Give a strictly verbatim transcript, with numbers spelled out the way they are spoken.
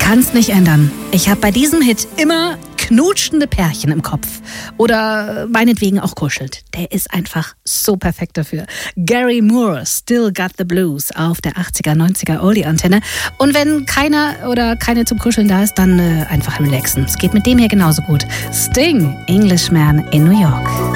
kann's nicht ändern. Ich habe bei diesem Hit immer knutschende Pärchen im Kopf. Oder meinetwegen auch kuschelt. Der ist einfach so perfekt dafür. Gary Moore, Still Got the Blues auf der achtziger, neunziger Oldie-Antenne. Und wenn keiner oder keine zum Kuscheln da ist, dann äh, einfach relaxen. Es geht mit dem hier genauso gut. Sting, Englishman in New York.